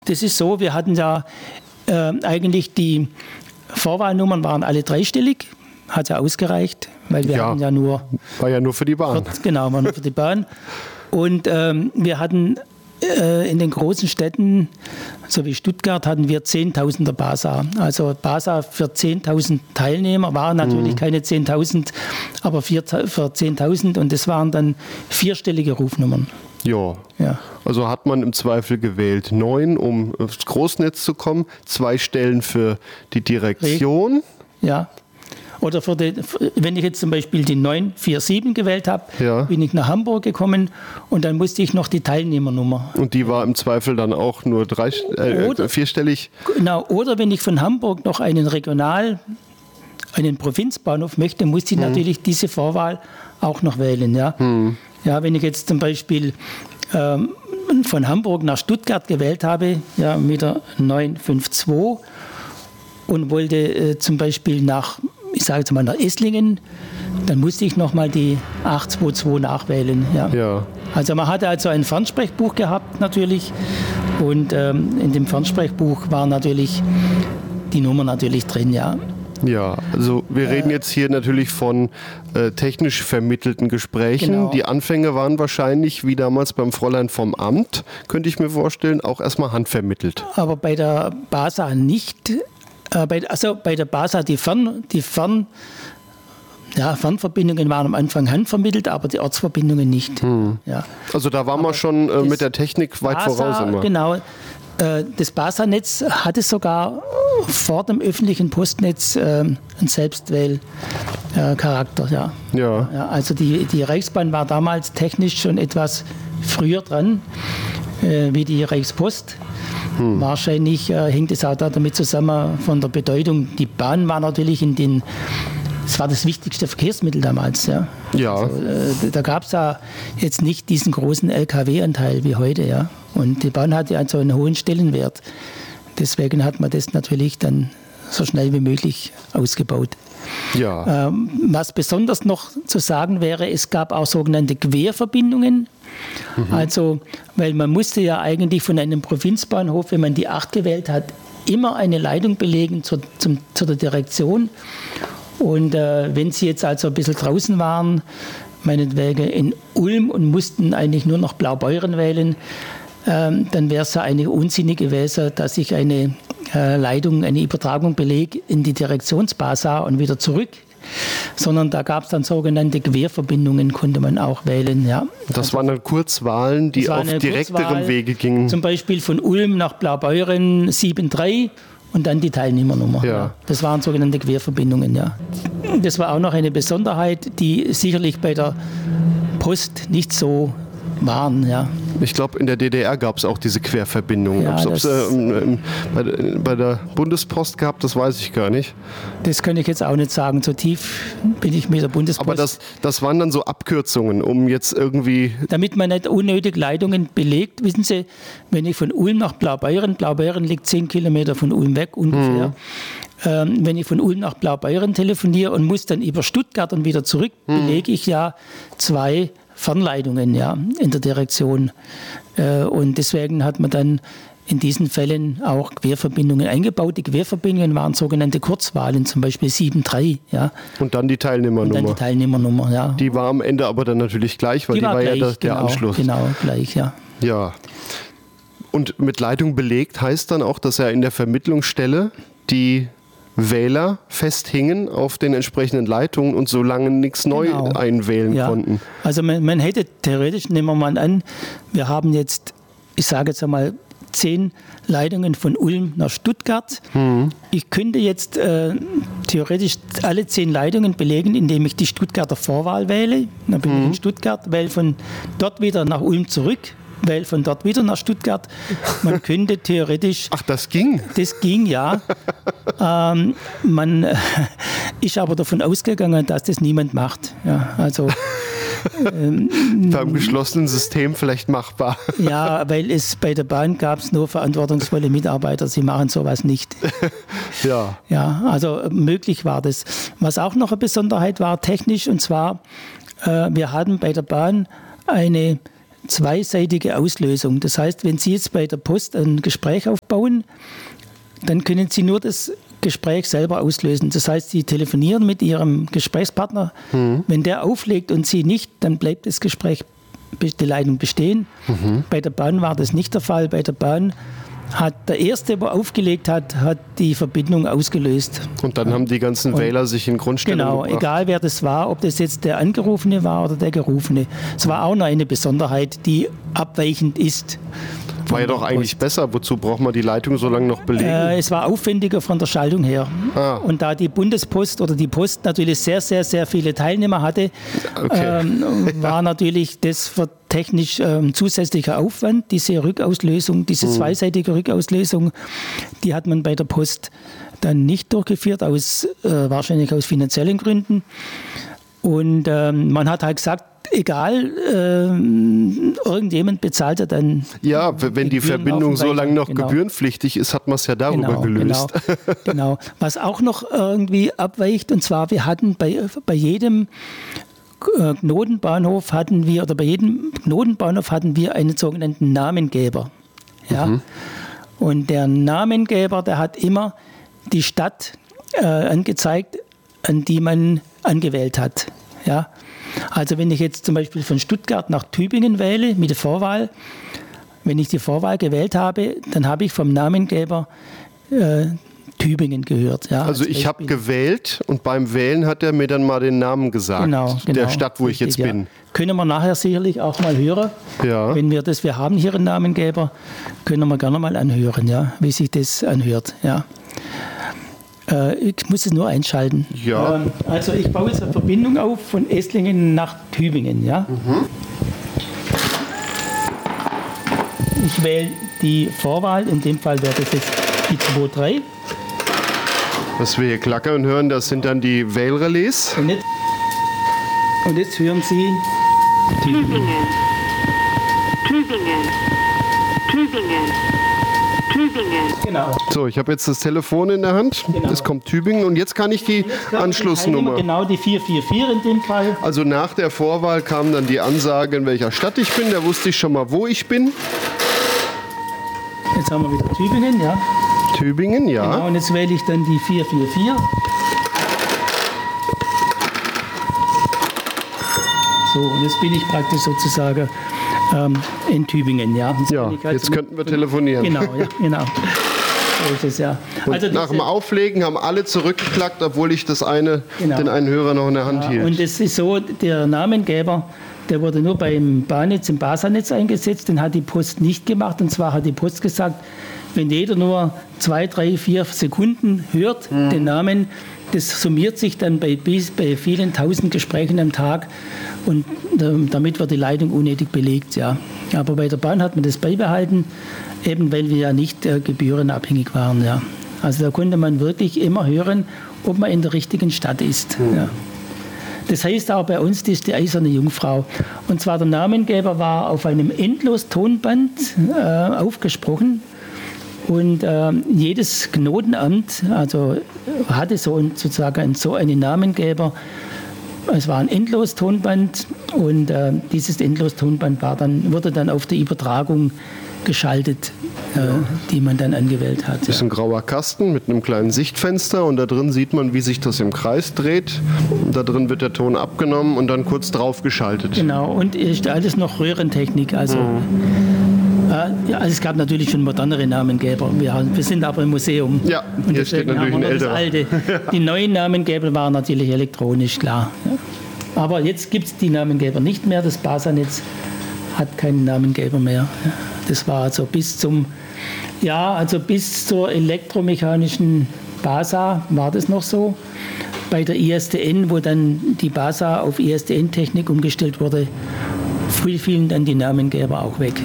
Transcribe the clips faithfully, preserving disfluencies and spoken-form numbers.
das ist so, wir hatten ja äh, eigentlich die Vorwahlnummern waren alle dreistellig, hat ja ausgereicht, weil wir ja, hatten ja nur... War ja nur für die Bahn. Für, genau, war nur für die Bahn. Und ähm, wir hatten äh, in den großen Städten, so wie Stuttgart, hatten wir zehntausender BASA. Also BASA für zehntausend Teilnehmer waren natürlich mhm. keine zehntausend, aber für zehntausend und das waren dann vierstellige Rufnummern. Jo. Ja. Also hat man im Zweifel gewählt neun, um aufs Großnetz zu kommen, zwei Stellen für die Direktion. Ja. Oder für die, wenn ich jetzt zum Beispiel die neun vier sieben gewählt habe, ja. bin ich nach Hamburg gekommen und dann musste ich noch die Teilnehmernummer. Und die war im Zweifel dann auch nur drei, äh, oder, vierstellig? Genau, oder wenn ich von Hamburg noch einen Regional, einen Provinzbahnhof möchte, musste ich hm. natürlich diese Vorwahl auch noch wählen. Ja, hm. ja wenn ich jetzt zum Beispiel ähm, von Hamburg nach Stuttgart gewählt habe, ja, mit der neun fünf zwei und wollte äh, zum Beispiel nach ich sage jetzt mal nach Esslingen, dann musste ich nochmal die acht zwei zwei nachwählen. Ja. Ja. Also man hatte also ein Fernsprechbuch gehabt natürlich und ähm, in dem Fernsprechbuch war natürlich die Nummer natürlich drin, ja. Ja, also wir äh, reden jetzt hier natürlich von äh, technisch vermittelten Gesprächen. Genau. Die Anfänge waren wahrscheinlich, wie damals beim Fräulein vom Amt, könnte ich mir vorstellen, auch erstmal handvermittelt. Aber bei der BASA nicht. Bei, also bei der BASA, die, Fern, die Fern, ja, Fernverbindungen waren am Anfang handvermittelt, aber die Ortsverbindungen nicht. Hm. Ja. Also da waren aber wir schon äh, mit der Technik weit BASA, voraus immer. Genau. Äh, das BASA-Netz hatte sogar vor dem öffentlichen Postnetz äh, einen Selbstwählcharakter. Äh, ja. Ja. Ja, also die, die Reichsbahn war damals technisch schon etwas früher dran, äh, wie die Reichspost. Hm. Wahrscheinlich äh, hängt es auch damit zusammen von der Bedeutung. Die Bahn war natürlich in den, es war das wichtigste Verkehrsmittel damals. Ja. Ja. Also, äh, da gab es ja jetzt nicht diesen großen L K W-Anteil wie heute. Ja. Und die Bahn hatte also einen hohen Stellenwert. Deswegen hat man das natürlich dann so schnell wie möglich ausgebaut. Ja. Ähm, was besonders noch zu sagen wäre, es gab auch sogenannte Querverbindungen. Mhm. Also, weil man musste ja eigentlich von einem Provinzbahnhof, wenn man die acht gewählt hat, immer eine Leitung belegen zur, zum, zu der Direktion. Und äh, wenn Sie jetzt also ein bisschen draußen waren, meinetwegen in Ulm und mussten eigentlich nur noch Blaubeuren wählen, ähm, dann wäre es ja eigentlich unsinnig gewesen, dass ich eine äh, Leitung, eine Übertragung belege in die Direktionsbasa und wieder zurück. Sondern da gab es dann sogenannte Querverbindungen, konnte man auch wählen. Ja. Das also, waren dann Kurzwahlen, die auf direkterem Kurzwahl, Wege gingen. Zum Beispiel von Ulm nach Blaubeuren sieben drei und dann die Teilnehmernummer. Ja. Ja. Das waren sogenannte Querverbindungen. Ja. Das war auch noch eine Besonderheit, die sicherlich bei der Post nicht so waren. Ja. Ich glaube, in der D D R gab es auch diese Querverbindungen. Ja, Ob es äh, ähm, bei, bei der Bundespost gab, das weiß ich gar nicht. Das kann ich jetzt auch nicht sagen. So tief bin ich mit der Bundespost. Aber das, das waren dann so Abkürzungen, um jetzt irgendwie... Damit man nicht unnötig Leitungen belegt. Wissen Sie, wenn ich von Ulm nach Blaubeuren, Blaubeuren liegt zehn Kilometer von Ulm weg ungefähr, mhm. ähm, wenn ich von Ulm nach Blaubeuren telefoniere und muss dann über Stuttgart und wieder zurück, mhm. belege ich ja zwei Fernleitungen, ja, in der Direktion. Und deswegen hat man dann in diesen Fällen auch Querverbindungen eingebaut. Die Querverbindungen waren sogenannte Kurzwahlen, zum Beispiel sieben drei. Ja. Und dann die Teilnehmernummer. Und dann die Teilnehmernummer, ja. Die war am Ende aber dann natürlich gleich, weil die, die war, war gleich, ja der, der genau, Anschluss. Genau, gleich, ja. Ja. Und mit Leitung belegt heißt dann auch, dass er in der Vermittlungsstelle die Wähler festhingen auf den entsprechenden Leitungen und so lange nichts neu genau. einwählen ja. konnten. Also man, man hätte theoretisch, nehmen wir mal an, wir haben jetzt, ich sage jetzt einmal, zehn Leitungen von Ulm nach Stuttgart. Mhm. Ich könnte jetzt äh, theoretisch alle zehn Leitungen belegen, indem ich die Stuttgarter Vorwahl wähle. Dann bin mhm. ich in Stuttgart, wähle von dort wieder nach Ulm zurück. Weil von dort wieder nach Stuttgart, man könnte theoretisch... Ach, das ging? Das ging, ja. ähm, man äh, ist aber davon ausgegangen, dass das niemand macht. Ja, also, ähm, beim geschlossenen System vielleicht machbar. Ja, weil es bei der Bahn gab es nur verantwortungsvolle Mitarbeiter, sie machen sowas nicht. Ja. Ja, also möglich war das. Was auch noch eine Besonderheit war, technisch, und zwar, äh, wir hatten bei der Bahn eine zweiseitige Auslösung. Das heißt, wenn Sie jetzt bei der Post ein Gespräch aufbauen, dann können Sie nur das Gespräch selber auslösen. Das heißt, Sie telefonieren mit Ihrem Gesprächspartner. Mhm. Wenn der auflegt und Sie nicht, dann bleibt das Gespräch, die Leitung bestehen. Mhm. Bei der Bahn war das nicht der Fall. Bei der Bahn hat der Erste, der aufgelegt hat, hat die Verbindung ausgelöst. Und dann haben die ganzen und Wähler sich in Grundstellung Genau, gebracht. Egal wer das war, ob das jetzt der Angerufene war oder der Gerufene. Es war auch noch eine Besonderheit, die abweichend ist. War ja doch eigentlich besser. Wozu braucht man die Leitung so lange noch belegen? Äh, es war aufwendiger von der Schaltung her. Ah. Und da die Bundespost oder die Post natürlich sehr, sehr, sehr viele Teilnehmer hatte, okay. ähm, war natürlich das für technisch ähm, zusätzlicher Aufwand. Diese Rückauslösung, diese hm. zweiseitige Rückauslösung, die hat man bei der Post dann nicht durchgeführt, aus, äh, wahrscheinlich aus finanziellen Gründen. Und ähm, man hat halt gesagt, egal, äh, irgendjemand bezahlt ja dann. Ja, wenn die Verbindung so lange noch genau. gebührenpflichtig ist, hat man es ja darüber genau, gelöst. Genau, genau. Was auch noch irgendwie abweicht, und zwar, wir hatten bei, bei jedem Knotenbahnhof hatten wir, oder bei jedem Knotenbahnhof hatten wir einen sogenannten Namengeber. Ja? Mhm. Und der Namengeber, der hat immer die Stadt äh, angezeigt, an die man angewählt hat. Ja? Also wenn ich jetzt zum Beispiel von Stuttgart nach Tübingen wähle mit der Vorwahl, wenn ich die Vorwahl gewählt habe, dann habe ich vom Namengeber äh, Tübingen gehört. Ja, also ich habe gewählt und beim Wählen hat er mir dann mal den Namen gesagt, genau, genau, der Stadt, wo richtig, ich jetzt bin. Ja. Können wir nachher sicherlich auch mal hören. Ja. Wenn wir das, wir haben hier einen Namengeber, können wir gerne mal anhören, ja, wie sich das anhört. Ja. Ich muss es nur einschalten. Ja. Also ich baue jetzt eine Verbindung auf von Esslingen nach Tübingen. Ja? Mhm. Ich wähle die Vorwahl, in dem Fall wäre das jetzt die zwei drei. Was wir hier klackern hören, das sind dann die Wählrelais. Und jetzt, und jetzt hören Sie Tübingen. Tübingen. Tübingen. Tübingen. Genau. So, ich habe jetzt das Telefon in der Hand. Genau. Es kommt Tübingen und jetzt kann ich die Anschlussnummer. Genau, die vier vier vier in dem Fall. Also nach der Vorwahl kam dann die Ansage, in welcher Stadt ich bin. Da wusste ich schon mal, wo ich bin. Jetzt haben wir wieder Tübingen, ja. Tübingen, ja. Genau, und jetzt wähle ich dann die vier vier vier. So, und jetzt bin ich praktisch sozusagen ähm, in Tübingen, ja. Jetzt, ja, halt jetzt könnten wir telefonieren. Genau, ja, genau. So ist es, ja. Also nach dem Auflegen haben alle zurückgeklackt, obwohl ich das eine, genau. den einen Hörer noch in der Hand ja, hielt. Und es ist so, der Namengeber, der wurde nur beim Bahnnetz, im Basernetz eingesetzt, den hat die Post nicht gemacht. Und zwar hat die Post gesagt, wenn jeder nur zwei, drei, vier Sekunden hört, mhm. den Namen, das summiert sich dann bei, bei vielen tausend Gesprächen am Tag und damit wird die Leitung unnötig belegt. Ja. Aber bei der Bahn hat man das beibehalten, eben weil wir ja nicht äh, gebührenabhängig waren. Ja. Also da konnte man wirklich immer hören, ob man in der richtigen Stadt ist. Mhm. Ja. Das heißt auch bei uns, das ist die eiserne Jungfrau. Und zwar der Namengeber war auf einem Endlos-Tonband äh, aufgesprochen. Und äh, jedes Knotenamt also, hatte so, sozusagen so einen Namengeber. Es war ein Endlos-Tonband und äh, dieses Endlos-Tonband war dann, wurde dann auf der Übertragung geschaltet, äh, die man dann angewählt hat. Das ist ein grauer Kasten mit einem kleinen Sichtfenster und da drin sieht man, wie sich das im Kreis dreht. Und da drin wird der Ton abgenommen und dann kurz drauf geschaltet. Genau, und ist alles noch Röhrentechnik. Also, mhm. äh, also es gab natürlich schon modernere Namengeber. Wir, wir sind aber im Museum. Ja, und hier steht natürlich ein älterer. Alte. Die neuen Namengeber waren natürlich elektronisch, klar. Ja. Aber jetzt gibt es die Namengeber nicht mehr. Das Basernetz hat keinen Namengeber mehr. Das war also bis zum, ja, also bis zur elektromechanischen Basa war das noch so. Bei der I S D N, wo dann die Basa auf I S D N-Technik umgestellt wurde, fielen dann die Namengeber auch weg.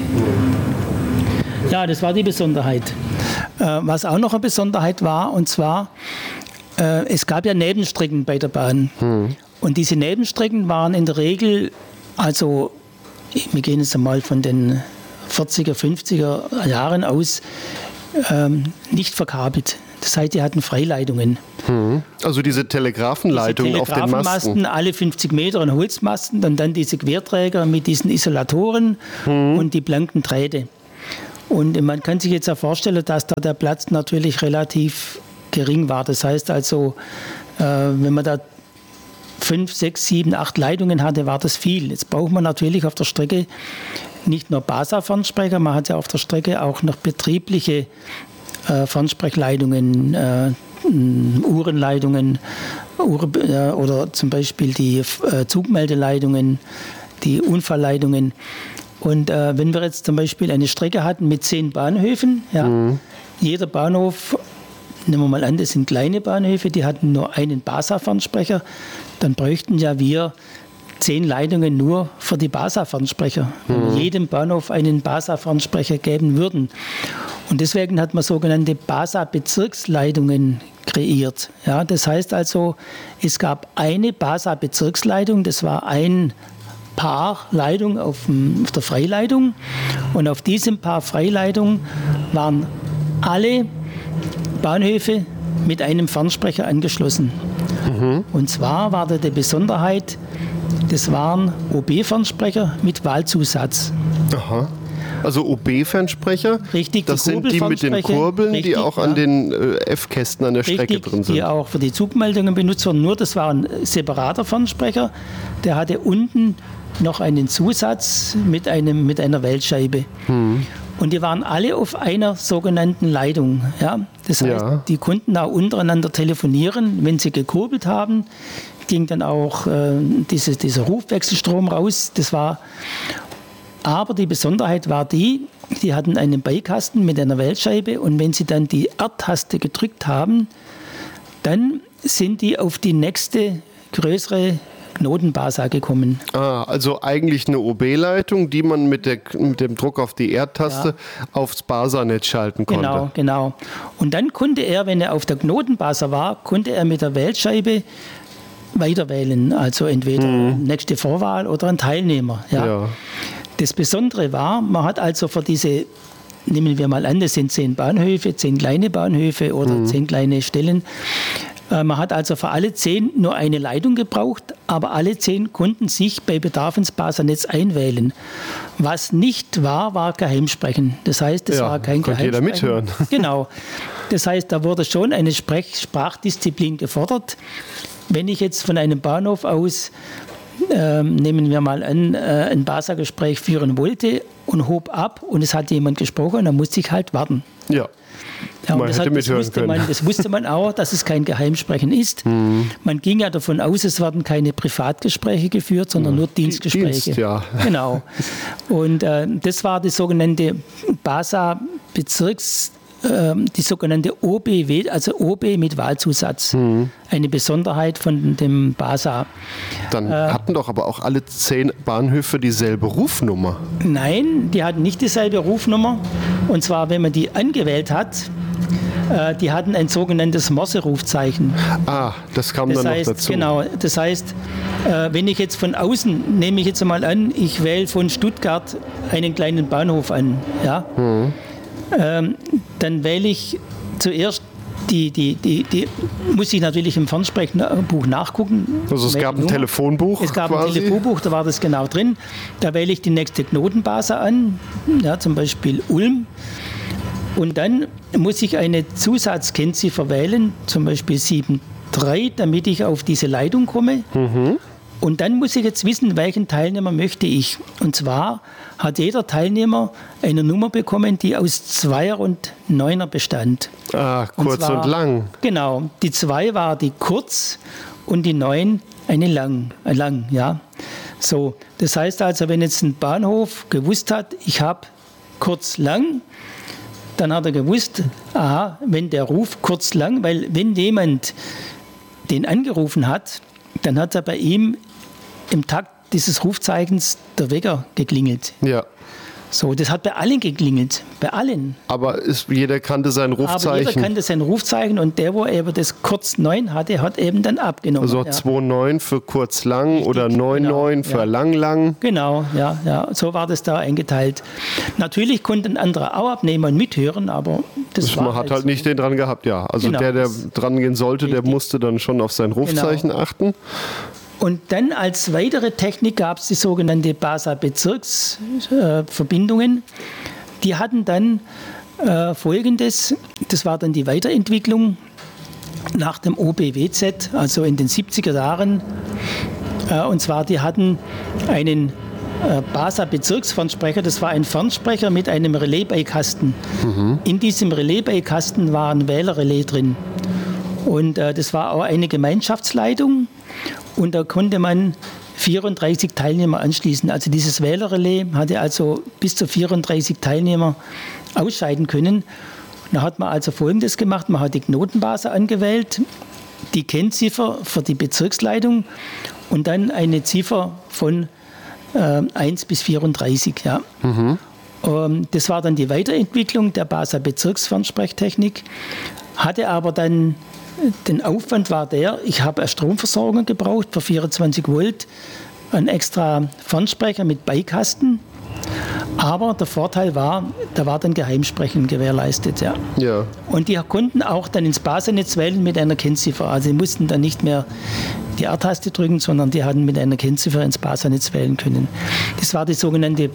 Ja, das war die Besonderheit. Äh, was auch noch eine Besonderheit war, und zwar, äh, es gab ja Nebenstrecken bei der Bahn. Hm. Und diese Nebenstrecken waren in der Regel, also wir gehen jetzt einmal von den vierziger, fünfziger Jahren aus, ähm, nicht verkabelt. Das heißt, die hatten Freileitungen. Hm. Also diese Telegrafenleitungen diese auf den Masten. Alle fünfzig Meter ein Holzmasten, und dann diese Querträger mit diesen Isolatoren hm. und die blanken Drähte. Und man kann sich jetzt ja vorstellen, dass da der Platz natürlich relativ gering war. Das heißt also, äh, wenn man da fünf, sechs, sieben, acht Leitungen hatte, war das viel. Jetzt braucht man natürlich auf der Strecke nicht nur B A S A-Fernsprecher, man hat ja auf der Strecke auch noch betriebliche äh, Fernsprechleitungen, äh, Uhrenleitungen Uhr, äh, oder zum Beispiel die äh, Zugmeldeleitungen, die Unfallleitungen. Und äh, wenn wir jetzt zum Beispiel eine Strecke hatten mit zehn Bahnhöfen, ja, mhm. jeder Bahnhof, nehmen wir mal an, das sind kleine Bahnhöfe, die hatten nur einen B A S A-Fernsprecher, dann bräuchten ja wir zehn Leitungen nur für die B A S A-Fernsprecher, wenn wir jedem Bahnhof einen B A S A-Fernsprecher geben würden. Und deswegen hat man sogenannte B A S A-Bezirksleitungen kreiert. Ja, das heißt also, es gab eine B A S A-Bezirksleitung, das war ein Paar Leitung auf, dem, auf der Freileitung, und auf diesem Paar Freileitung waren alle Bahnhöfe mit einem Fernsprecher angeschlossen. Mhm. Und zwar war da die Besonderheit, das waren O B-Fernsprecher mit Wahlzusatz. Aha. Also O B-Fernsprecher, richtig, das sind die mit den Kurbeln, richtig, die auch ja. an den äh, F-Kästen an der richtig, Strecke drin sind. Die auch für die Zugmeldungen benutzt wurden. Nur das war ein separater Fernsprecher, der hatte unten noch einen Zusatz mit, einem, mit einer Wählscheibe. Hm. Und die waren alle auf einer sogenannten Leitung. Ja? Das heißt, ja. die konnten auch untereinander telefonieren. Wenn sie gekurbelt haben, ging dann auch äh, diese, dieser Rufwechselstrom raus. Das war, aber die Besonderheit war die, die hatten einen Beikasten mit einer Wählscheibe, und wenn sie dann die R-Taste gedrückt haben, dann sind die auf die nächste größere Knoten-B A S A gekommen. Ah, also eigentlich eine O B-Leitung, die man mit, der, mit dem Druck auf die R-Taste ja. aufs B A S A-Netz schalten konnte. Genau, genau. Und dann konnte er, wenn er auf der Knoten-B A S A war, konnte er mit der Wählscheibe weiterwählen. Also entweder mhm. nächste Vorwahl oder ein Teilnehmer. Ja. Ja. Das Besondere war, man hat also für diese, nehmen wir mal an, das sind zehn Bahnhöfe, zehn kleine Bahnhöfe oder mhm. zehn kleine Stellen. Man hat also für alle zehn nur eine Leitung gebraucht, aber alle zehn konnten sich bei Bedarf ins B A S A-Netz einwählen. Was nicht war, war Geheimsprechen. Das heißt, es ja, war kein konnte jeder mithören. Genau. Das heißt, da wurde schon eine Sprech- Sprachdisziplin gefordert. Wenn ich jetzt von einem Bahnhof aus, äh, nehmen wir mal an, äh, ein B A S A-Gespräch führen wollte und hob ab und es hat jemand gesprochen, dann musste ich halt warten. Ja. Ja, man hätte mithören das können. Man, das wusste man auch, dass es kein Geheimsprechen ist. Mhm. Man ging ja davon aus, es werden keine Privatgespräche geführt, sondern ja, nur Dienstgespräche. Dienst, ja. Genau. Und äh, das war die sogenannte B A S A-Bezirks, äh, die sogenannte O B W, also O B mit Wahlzusatz. Mhm. Eine Besonderheit von dem B A S A. Dann äh, hatten doch aber auch alle zehn Bahnhöfe dieselbe Rufnummer. Nein, die hatten nicht dieselbe Rufnummer. Und zwar, wenn man die angewählt hat, äh, die hatten ein sogenanntes Morse-Rufzeichen. Ah, das kam das dann heißt, noch dazu. Genau, das heißt, äh, wenn ich jetzt von außen, nehme ich jetzt mal an, ich wähle von Stuttgart einen kleinen Bahnhof an, ja, mhm. ähm, dann wähle ich zuerst Die, die, die, die muss ich natürlich im Fernsprechbuch nachgucken. Also es gab ein Nummer. Telefonbuch Es gab quasi. ein Telefonbuch, da war das genau drin. Da wähle ich die nächste Knoten-B A S A an, ja, zum Beispiel Ulm. Und dann muss ich eine Zusatzkennziffer wählen, zum Beispiel sieben drei, damit ich auf diese Leitung komme. Mhm. Und dann muss ich jetzt wissen, welchen Teilnehmer möchte ich. Und zwar hat jeder Teilnehmer eine Nummer bekommen, die aus Zweier und Neuner bestand. Ah, kurz und, zwar, und lang. Genau. Die zwei war die kurz und die neun eine lang. Äh, lang, ja. So, das heißt also, wenn jetzt ein Bahnhof gewusst hat, ich habe kurz lang, dann hat er gewusst, aha, wenn der Ruf kurz lang, weil wenn jemand den angerufen hat, dann hat er bei ihm im Takt dieses Rufzeichens der Wecker geklingelt. Ja. So, das hat bei allen geklingelt, bei allen. Aber ist, jeder kannte sein Rufzeichen. Aber jeder kannte sein Rufzeichen und der, wo eben das kurz neun hatte, hat eben dann abgenommen. Also ja. zwei neun für kurz lang Richtig, oder neun neun genau, für ja. lang lang. Genau, ja, ja, so war das da eingeteilt. Natürlich konnten andere auch abnehmen und mithören, aber das, das war Man hat halt so. nicht den dran gehabt, ja. Also genau, der, der dran gehen sollte, richtig. Der musste dann schon auf sein Rufzeichen genau. achten. Und dann als weitere Technik gab es die sogenannte Basa-Bezirksverbindungen. Äh, die hatten dann äh, Folgendes, das war dann die Weiterentwicklung nach dem O B W Z, also in den siebziger Jahren. Äh, und zwar, die hatten einen äh, Basa-Bezirksfernsprecher, das war ein Fernsprecher mit einem Relais-Beikasten. Mhm. In diesem Relais-Beikasten war ein Wählerrelais drin. Und äh, das war auch eine Gemeinschaftsleitung. Und da konnte man vierunddreißig Teilnehmer anschließen. Also dieses Wählerrelais hatte also bis zu vierunddreißig Teilnehmer ausscheiden können. Da hat man also Folgendes gemacht. Man hat die Knotenbase angewählt, die Kennziffer für die Bezirksleitung und dann eine Ziffer von äh, eins bis vierunddreißig. Ja. Mhm. Ähm, das war dann die Weiterentwicklung der Basa-Bezirksfernsprechtechnik. Hatte aber dann den Aufwand war der, ich habe eine Stromversorgung gebraucht für vierundzwanzig Volt, einen extra Fernsprecher mit Beikasten. Aber der Vorteil war, da war dann Geheimsprechen gewährleistet. Ja. Ja. Und die konnten auch dann ins Basa-Netz wählen mit einer Kennziffer. Also die mussten dann nicht mehr die R-Taste drücken, sondern die hatten mit einer Kennziffer ins Basa-Netz wählen können. Das war die sogenannte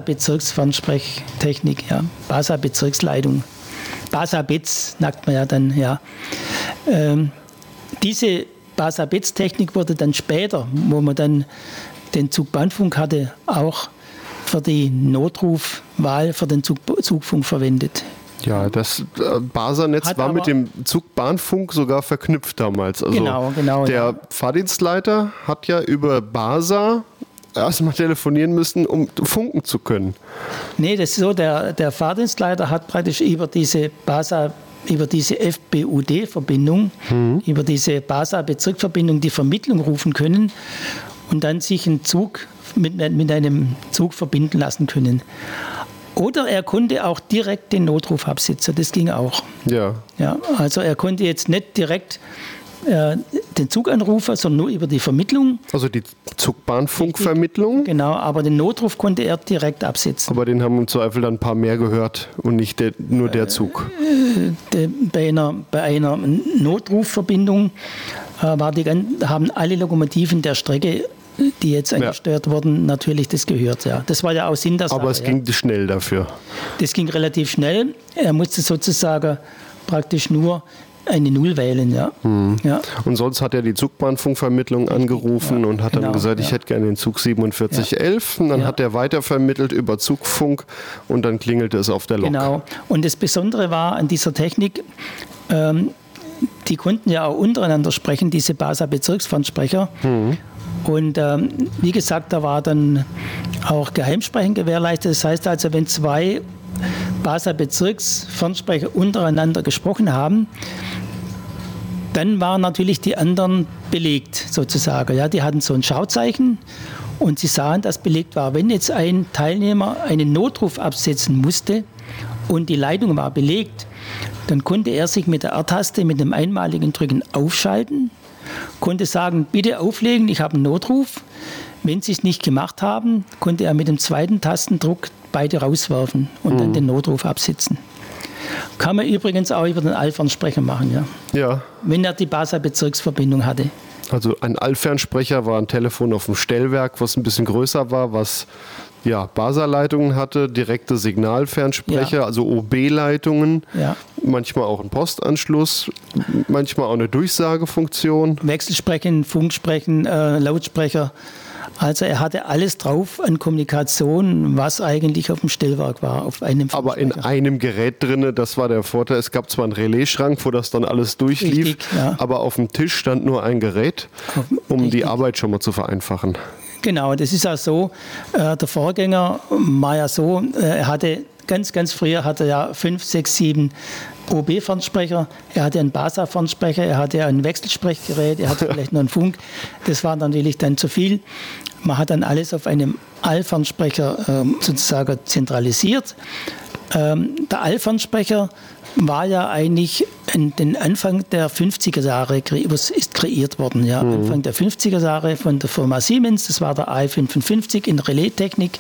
Basa-Bezirksfernsprechtechnik, ja. Basa-Bezirksleitung. Basa-Betz, sagt man ja dann, ja. Ähm, diese Basa-Betz-Technik wurde dann später, wo man dann den Zugbahnfunk hatte, auch für die Notrufwahl für den Zug, Zugfunk verwendet. Ja, das äh, Basa-Netz war mit dem Zugbahnfunk sogar verknüpft damals. Also genau, genau. Der ja. Fahrdienstleiter hat ja über Basa erstmal telefonieren müssen, um funken zu können. Nee, das ist so, der, der Fahrdienstleiter hat praktisch über diese Basa, über diese F B U D-Verbindung, mhm. über diese Basa-Bezirksverbindung die Vermittlung rufen können und dann sich einen Zug mit, mit einem Zug verbinden lassen können. Oder er konnte auch direkt den Notruf absetzen, das ging auch. Ja. Ja, also er konnte jetzt nicht direkt äh, den Zug anrufen, sondern nur über die Vermittlung. Also die Zugbahnfunkvermittlung? Genau, aber den Notruf konnte er direkt absetzen. Aber den haben im Zweifel dann ein paar mehr gehört und nicht der, nur der Zug? Äh, de, bei, einer, bei einer Notrufverbindung äh, war die, haben alle Lokomotiven der Strecke, die jetzt angesteuert ja. wurden, natürlich das gehört. Ja. Das war ja auch Sinn der Sache. Aber es ging ja. schnell dafür. Das ging relativ schnell. Er musste sozusagen praktisch nur eine Null wählen. Ja. Mhm. Ja. Und sonst hat er die Zugbahnfunkvermittlung angerufen ja, und hat dann genau, gesagt, ich ja. hätte gerne den Zug siebenundvierzig elf. Ja. Und dann ja. hat er weitervermittelt über Zugfunk und dann klingelte es auf der Lok. Genau. Und das Besondere war an dieser Technik, ähm, die konnten ja auch untereinander sprechen, diese Basa-Bezirksfernsprecher. Mhm. Und ähm, wie gesagt, da war dann auch Geheimsprechen gewährleistet. Das heißt also, wenn zwei Basa-Bezirksfernsprecher untereinander gesprochen haben, dann waren natürlich die anderen belegt sozusagen. Ja, die hatten so ein Schauzeichen und sie sahen, dass belegt war. Wenn jetzt ein Teilnehmer einen Notruf absetzen musste und die Leitung war belegt, dann konnte er sich mit der R-Taste, mit dem einmaligen Drücken aufschalten, konnte sagen, bitte auflegen, ich habe einen Notruf. Wenn Sie es nicht gemacht haben, konnte er mit dem zweiten Tastendruck beide rauswerfen und mhm. dann den Notruf absetzen. Kann man übrigens auch über den Allfernsprecher machen, ja. Ja. Wenn er die Basa-Bezirksverbindung hatte. Also ein Allfernsprecher war ein Telefon auf dem Stellwerk, was ein bisschen größer war, was ja, Basa-Leitungen hatte, direkte Signalfernsprecher, ja. also O B-Leitungen, ja. manchmal auch ein Postanschluss, manchmal auch eine Durchsagefunktion. Wechselsprechen, Funksprechen, äh, Lautsprecher. Also er hatte alles drauf an Kommunikation, was eigentlich auf dem Stellwerk war, auf einem Aber in einem Gerät drin, das war der Vorteil. Es gab zwar einen Relaisschrank, wo das dann alles durchlief, Richtig, ja. aber auf dem Tisch stand nur ein Gerät, um Richtig. die Arbeit schon mal zu vereinfachen. Genau, das ist auch so. Äh, der Vorgänger war ja so, äh, er hatte ganz, ganz früher hatte er ja fünf, sechs, sieben O B-Fernsprecher, er hatte einen BASA-Fernsprecher, er hatte ein Wechselsprechgerät, er hatte vielleicht noch einen Funk. Das war natürlich dann zu viel. Man hat dann alles auf einem A L-Fernsprecher ähm, sozusagen zentralisiert. Ähm, der A L-Fernsprecher war ja eigentlich in den Anfang der fünfziger Jahre kre- ist kreiert worden. Ja. Mhm. Anfang der fünfziger Jahre von der Firma Siemens, das war der A E fünfundfünfzig in Relaistechnik.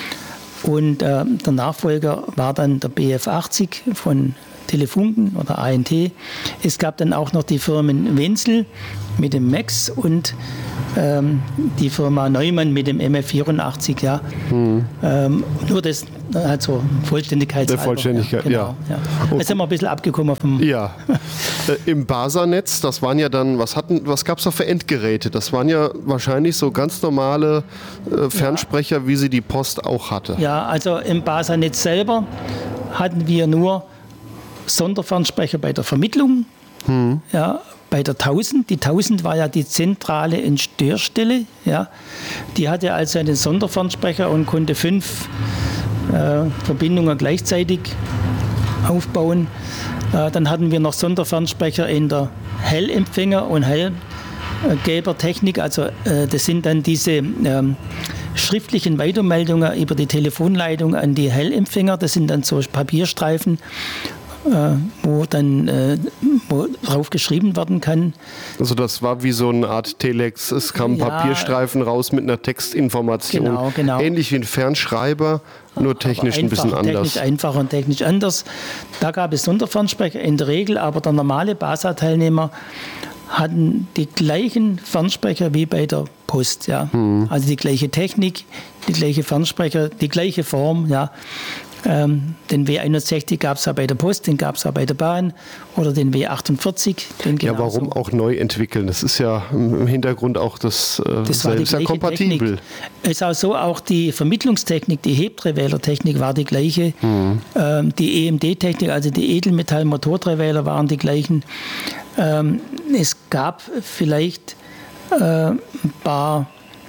Und äh, der Nachfolger war dann der B F achtzig von Telefunken oder A N T. Es gab dann auch noch die Firmen Wenzel mit dem Max und ähm, die Firma Neumann mit dem M F vierundachtzig. Ja. Hm. Ähm, nur das, also Vollständigkeit. Der Vollständigkeit, ja. Genau, ja. ja. Jetzt sind wir ein bisschen abgekommen vom. Ja. äh, Im BASA-Netz, das waren ja dann, was hatten, was gab es da für Endgeräte? Das waren ja wahrscheinlich so ganz normale äh, Fernsprecher, ja. wie sie die Post auch hatte. Ja, also im BASA-Netz selber hatten wir nur Sonderfernsprecher bei der Vermittlung, hm. ja, bei der tausend. Die tausend war ja die zentrale Entstörstelle. Ja. Die hatte also einen Sonderfernsprecher und konnte fünf äh, Verbindungen gleichzeitig aufbauen. Äh, dann hatten wir noch Sonderfernsprecher in der Hellempfänger- und Hellgebertechnik. Also äh, das sind dann diese ähm, schriftlichen Weitermeldungen über die Telefonleitung an die Hellempfänger. Das sind dann so Papierstreifen, Äh, wo dann äh, wo drauf geschrieben werden kann. Also das war wie so eine Art Telex, es kam ja, Papierstreifen raus mit einer Textinformation. Genau, genau. Ähnlich wie ein Fernschreiber, nur technisch einfach, ein bisschen anders. Technisch einfacher und technisch anders. Da gab es Sonderfernsprecher in der Regel, aber der normale BASA-Teilnehmer hatten die gleichen Fernsprecher wie bei der Post. Ja. Hm. Also die gleiche Technik, die gleiche Fernsprecher, die gleiche Form. Ja. Ähm, den W einundsechzig gab es ja bei der Post, den gab es ja bei der Bahn oder den W achtundvierzig. Den ja, warum so. Auch neu entwickeln? Das ist ja im Hintergrund auch das, äh, das war ist ja kompatibel. Es ist auch so, auch die Vermittlungstechnik, die Hebdrehwählertechnik war die gleiche. Mhm. Ähm, die E M D-Technik, also die Edelmetall-Motordrehwähler waren die gleichen. Ähm, es gab vielleicht äh, ein paar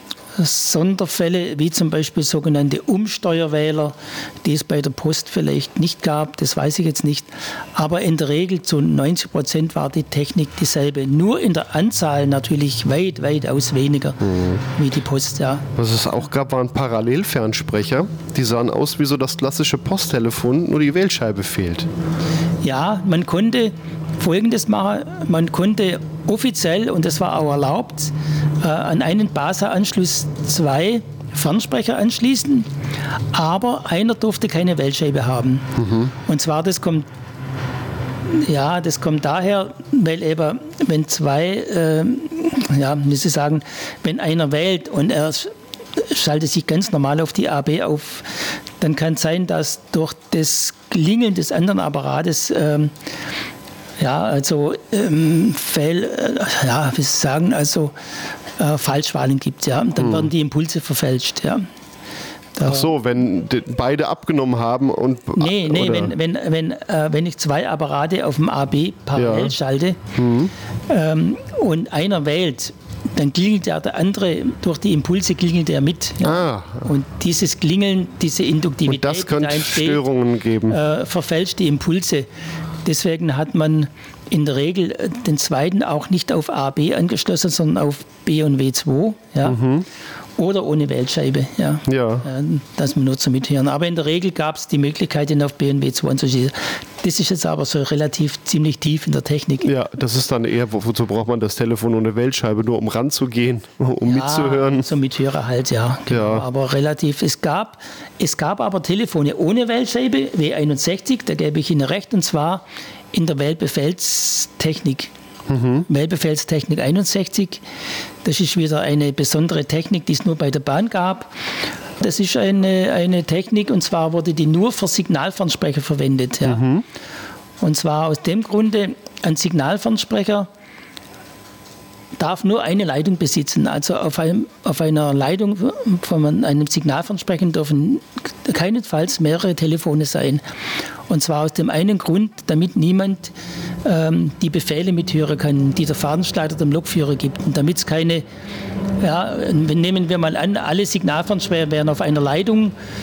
Sonderfälle, wie zum Beispiel sogenannte Umsteuerwähler, die es bei der Post vielleicht nicht gab, das weiß ich jetzt nicht. Aber in der Regel zu neunzig Prozent war die Technik dieselbe. Nur in der Anzahl natürlich weit, weitaus weniger mhm. wie die Post. Ja. Was es auch gab, waren Parallelfernsprecher. Die sahen aus wie so das klassische Posttelefon, nur die Wählscheibe fehlt. Ja, man konnte Folgendes machen. Man konnte offiziell, und das war auch erlaubt, äh, an einen BASA-Anschluss zwei Fernsprecher anschließen, aber einer durfte keine Wählscheibe haben. Mhm. Und zwar, das kommt, ja, das kommt daher, weil eben, wenn zwei, äh, ja, wie Sie sagen, wenn einer wählt und er schaltet sich ganz normal auf die A B auf, dann kann es sein, dass durch das Klingeln des anderen Apparates ähm, ja, also ähm, Fehl, äh, ja, wie Sie sagen, also äh, Falschwahlen gibt, ja. Dann hm. werden die Impulse verfälscht, ja. Da, Ach so, wenn die beide abgenommen haben und nee, nee, wenn wenn wenn äh, wenn ich zwei Apparate auf dem A B parallel ja. schalte hm. ähm, und einer wählt, dann klingelt ja der andere, durch die Impulse klingelt er mit. Ja. Ah. Und dieses Klingeln, diese Induktivität, und das könnte Störungen geben. Äh, verfälscht die Impulse. Deswegen hat man in der Regel den zweiten auch nicht auf A B angeschlossen, sondern auf B und W zwei. Ja. Mhm. Oder ohne Wählscheibe. Ja. Ja. Das man nur zum Mithören. Aber in der Regel gab es die Möglichkeit, den auf B und W zwei anzuschließen. Das ist jetzt aber so relativ ziemlich tief in der Technik. Ja, das ist dann eher, wozu braucht man das Telefon ohne Wählscheibe? Nur um ranzugehen, um ja, mitzuhören? Zum Mithörer halt, ja. Genau. Ja. Aber relativ, es gab, es gab aber Telefone ohne Wählscheibe, W einundsechzig, da gebe ich Ihnen recht, und zwar in der Wählbefehlstechnik. Mhm. Wählbefehlstechnik einundsechzig. Das ist wieder eine besondere Technik, die es nur bei der Bahn gab. Das ist eine, eine Technik, und zwar wurde die nur für Signalfernsprecher verwendet. Ja. Mhm. Und zwar aus dem Grunde, ein Signalfernsprecher darf nur eine Leitung besitzen. Also auf, einem, auf einer Leitung von einem Signalfernsprecher dürfen keinesfalls mehrere Telefone sein. Und zwar aus dem einen Grund, damit niemand ähm, die Befehle mithören kann, die der Fahrdienstleiter dem Lokführer gibt. Und damit es keine, ja, nehmen wir mal an, alle Signalfernsprecher wären auf einer Leitung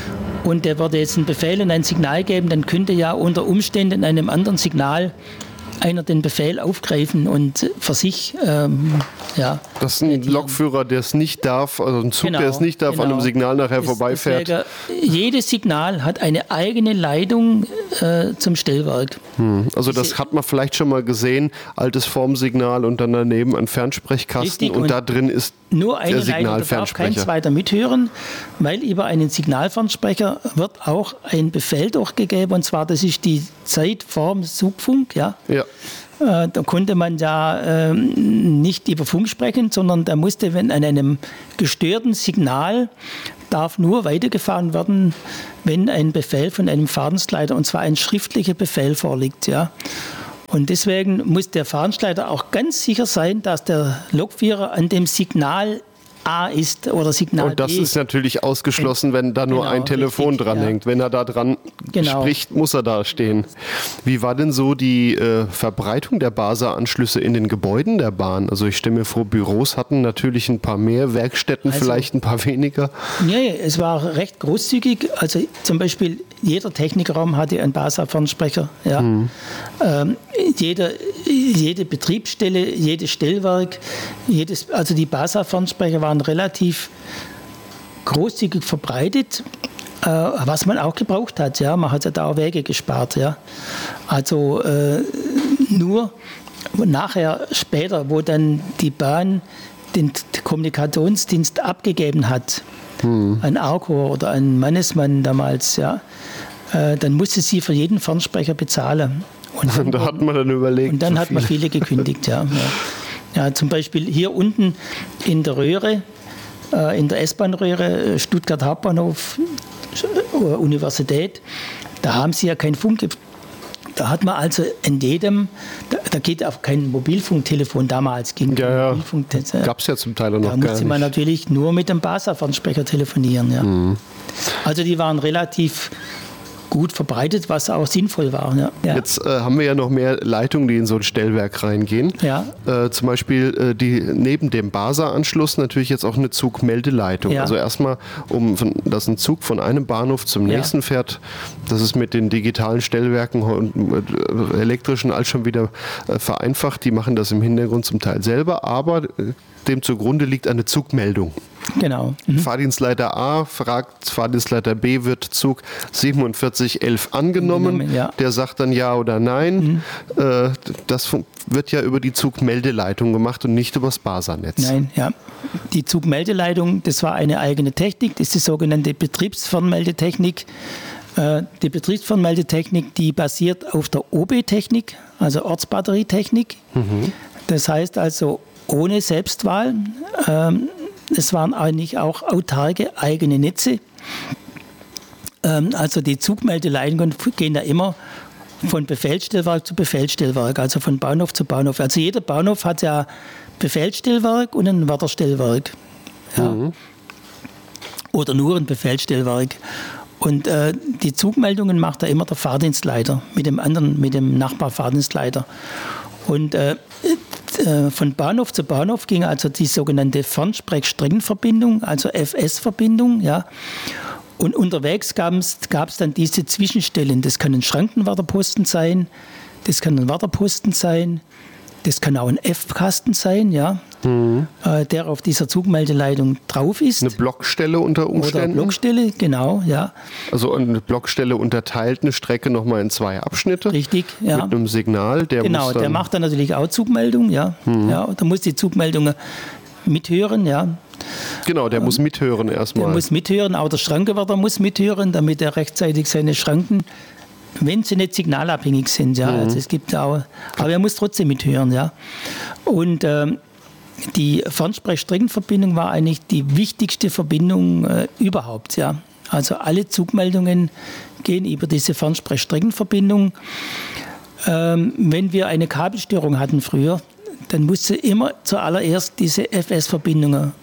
und der würde jetzt einen Befehl und ein Signal geben, dann könnte ja unter Umständen in einem anderen Signal einer den Befehl aufgreifen und für sich, ähm, ja. Das ist ein Lokführer, der es nicht darf, also ein Zug, genau, der es nicht darf, genau. an einem Signal nachher das, vorbeifährt. Deswegen, jedes Signal hat eine eigene Leitung äh, zum Stellwerk. Hm. Also das Diese, hat man vielleicht schon mal gesehen, altes Formsignal und dann daneben ein Fernsprechkasten richtig, und, und da drin ist nur eine der Signalfernsprecher. Leitung, da darf kein zweiter mithören, weil über einen Signalfernsprecher wird auch ein Befehl durchgegeben, und zwar das ist die Zeit vorm Zugfunk, ja. Ja. Äh, da konnte man ja äh, nicht über Funk sprechen, sondern da musste, wenn an einem gestörten Signal darf nur weitergefahren werden, wenn ein Befehl von einem Fahrdienstleiter, und zwar ein schriftlicher Befehl vorliegt, ja. Und deswegen muss der Fahrdienstleiter auch ganz sicher sein, dass der Lokführer an dem Signal A ist oder Signal B. Und das B. ist natürlich ausgeschlossen, wenn da nur genau, ein Telefon richtig, dranhängt. ja. Wenn er da dran genau. spricht, muss er da stehen. Wie war denn so die äh, Verbreitung der BASA-Anschlüsse in den Gebäuden der Bahn? Also ich stelle mir vor, Büros hatten natürlich ein paar mehr, Werkstätten also, vielleicht ein paar weniger. Ja, es war recht großzügig. Also zum Beispiel jeder Technikraum hatte einen BASA-Fernsprecher. Ja. Mhm. Ähm, jeder, jede Betriebsstelle, jedes Stellwerk, jedes, also die BASA-Fernsprecher waren relativ großzügig verbreitet, äh, was man auch gebraucht hat. Ja. Man hat ja da auch Wege gespart. Ja. Also äh, nur nachher, später, wo dann die Bahn den Kommunikationsdienst abgegeben hat, hm. an Arco oder an Mannesmann damals, ja, äh, dann musste sie für jeden Fernsprecher bezahlen. Und, und da hat man dann überlegt. Und dann so hat man viele gekündigt, ja. ja. Ja, zum Beispiel hier unten in der Röhre, äh, in der S-Bahn-Röhre, Stuttgart Hauptbahnhof, Universität, da haben sie ja kein Funk. Da hat man also in jedem, da, da geht auch kein Mobilfunktelefon damals. Ging ja, ja. Gab es ja zum Teil noch gar nicht. Da musste man natürlich nur mit dem BASA-Fernsprecher telefonieren. Ja. Mhm. Also die waren relativ gut verbreitet, was auch sinnvoll war. Ja. Ja. Jetzt äh, haben wir ja noch mehr Leitungen, die in so ein Stellwerk reingehen. Ja. Äh, zum Beispiel äh, die neben dem BASA-Anschluss natürlich jetzt auch eine Zugmeldeleitung. Ja. Also erstmal, um von, dass ein Zug von einem Bahnhof zum nächsten ja. fährt, das ist mit den digitalen Stellwerken und äh, elektrischen all schon wieder äh, vereinfacht. Die machen das im Hintergrund zum Teil selber, aber äh, dem zugrunde liegt eine Zugmeldung. Genau. Mhm. Fahrdienstleiter A fragt Fahrdienstleiter B, wird Zug siebenundvierzig elf angenommen. angenommen ja. Der sagt dann ja oder nein. Mhm. Äh, das wird ja über die Zugmeldeleitung gemacht und nicht über das BASA-Netz. Nein, ja. Die Zugmeldeleitung, das war eine eigene Technik, das ist die sogenannte Betriebsfernmeldetechnik. Äh, die Betriebsfernmeldetechnik, die basiert auf der O B-Technik, also Ortsbatterietechnik. Mhm. Das heißt also ohne Selbstwahl. Ähm, Es waren eigentlich auch autarke eigene Netze. Ähm, also die Zugmeldeleitungen gehen da immer von Befehlsstellwerk zu Befehlsstellwerk, also von Bahnhof zu Bahnhof. Also jeder Bahnhof hat ja Befehlsstellwerk und ein Wärterstellwerk. Ja. Mhm. Oder nur ein Befehlsstellwerk. Und äh, die Zugmeldungen macht da immer der Fahrdienstleiter mit dem anderen, mit dem Nachbarfahrdienstleiter. Und äh, von Bahnhof zu Bahnhof ging also die sogenannte Fernsprechstreckenverbindung, also F S-Verbindung. Ja. Und unterwegs gab es dann diese Zwischenstellen. Das kann ein Schrankenwärterposten sein, das kann ein Wärterposten sein, das kann auch ein F-Kasten sein, ja, mhm. äh, der auf dieser Zugmeldeleitung drauf ist. Eine Blockstelle unter Umständen? Oder eine Blockstelle, genau, ja. Also eine Blockstelle unterteilt eine Strecke nochmal in zwei Abschnitte? Richtig, ja. Mit einem Signal, der Genau, muss dann der macht dann natürlich auch Zugmeldung, ja. Mhm. Ja, da muss die Zugmeldung mithören, ja. Genau, der ähm, muss mithören erstmal. Der muss mithören, auch der Schrankenwärter muss mithören, damit er rechtzeitig seine Schranken, wenn sie nicht signalabhängig sind, ja, mhm. also es gibt auch, aber er muss trotzdem mithören, ja. Und ähm, die Fernsprechstreckenverbindung war eigentlich die wichtigste Verbindung äh, überhaupt, ja. Also alle Zugmeldungen gehen über diese Fernsprechstreckenverbindung. Ähm, wenn wir eine Kabelstörung hatten früher, dann musste immer zuallererst diese F S-Verbindung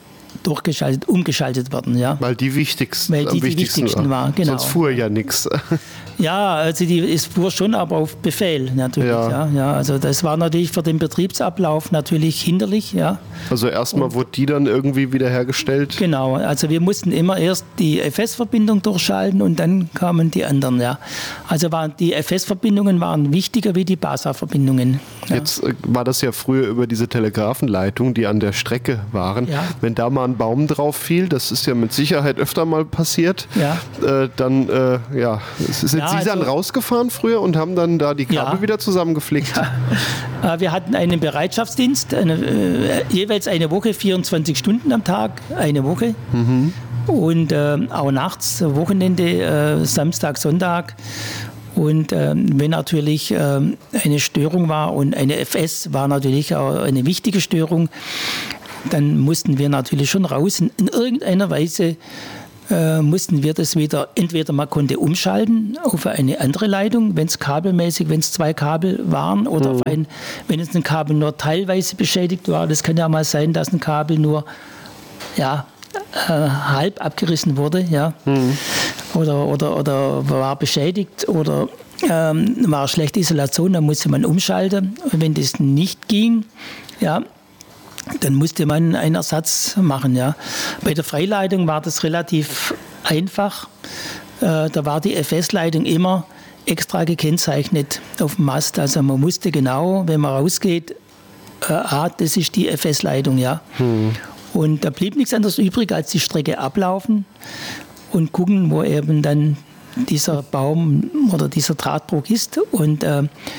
durchgeschaltet, umgeschaltet worden. Ja. Weil die wichtigsten, Weil die, am die wichtigsten war. waren. Genau. Sonst fuhr ja nichts. Ja, also die, es fuhr schon, aber auf Befehl natürlich. Ja. Ja, ja, also das war natürlich für den Betriebsablauf natürlich hinderlich. Ja. Also erstmal wurde die dann irgendwie wiederhergestellt? Genau, also wir mussten immer erst die F S-Verbindung durchschalten und dann kamen die anderen. Ja. Also waren, die F S-Verbindungen waren wichtiger wie die B A S A-Verbindungen. Ja. Jetzt äh, war das ja früher über diese Telegrafenleitungen, die an der Strecke waren. Ja. Wenn da mal ein Baum drauf fiel, das ist ja mit Sicherheit öfter mal passiert, ja. äh, dann äh, ja, sind ja, Sie also, dann rausgefahren früher und haben dann da die Kabel ja. wieder zusammengeflickt? Ja. Wir hatten einen Bereitschaftsdienst, eine, äh, jeweils eine Woche, vierundzwanzig Stunden am Tag, eine Woche. Mhm. Und äh, auch nachts, Wochenende, äh, Samstag, Sonntag. Und äh, wenn natürlich äh, eine Störung war und eine F S war natürlich auch eine wichtige Störung, dann mussten wir natürlich schon raus. In, in irgendeiner Weise äh, mussten wir das wieder, entweder man konnte umschalten auf eine andere Leitung, wenn es kabelmäßig, wenn es zwei Kabel waren, oder mhm. auf ein, wenn es ein Kabel nur teilweise beschädigt war. Das kann ja mal sein, dass ein Kabel nur ja, äh, halb abgerissen wurde. Ja. Mhm. Oder, oder, oder war beschädigt oder ähm, war schlechte Isolation, dann musste man umschalten. Und wenn das nicht ging, ja, dann musste man einen Ersatz machen. Ja. Bei der Freileitung war das relativ einfach. Äh, da war die F S-Leitung immer extra gekennzeichnet auf dem Mast. Also man wusste genau, wenn man rausgeht, äh, ah, das ist die F S-Leitung. Ja. Hm. Und da blieb nichts anderes übrig, als die Strecke ablaufen und gucken, wo eben dann dieser Baum oder dieser Drahtbruch ist. Und äh,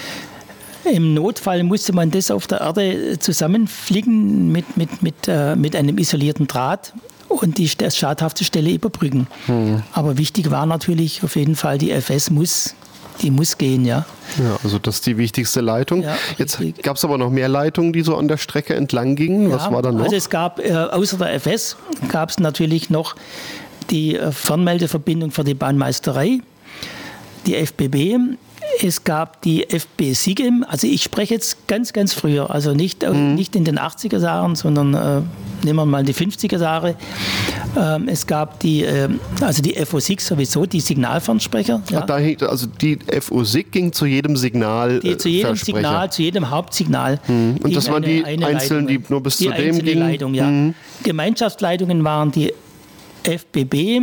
im Notfall musste man das auf der Erde zusammenflicken mit, mit, mit, äh, mit einem isolierten Draht und die schadhafte Stelle überbrücken. Hm. Aber wichtig war natürlich auf jeden Fall, die F S muss, die muss gehen, ja. Ja, also das ist die wichtigste Leitung. Ja, jetzt gab es aber noch mehr Leitungen, die so an der Strecke entlang gingen. Was ja, war da noch? Also es gab, äh, außer der F S, gab es natürlich noch die Fernmeldeverbindung für die Bahnmeisterei, die F B B. Es gab die F B SIGEM, also ich spreche jetzt ganz, ganz früher, also nicht, mhm. nicht in den achtziger Jahren, sondern äh, nehmen wir mal die fünfziger Jahre. Ähm, es gab die, äh, also die F O S I G sowieso, die Signalfernsprecher. Ja. Ach, da, also die F O S I G ging zu jedem Signal. Die, zu jedem Signal, zu jedem Hauptsignal. Mhm. Und das waren eine, die eine einzelnen, Leitung, die nur bis die zu dem gingen? Leitung, ja. Mhm. Gemeinschaftsleitungen waren die F B B,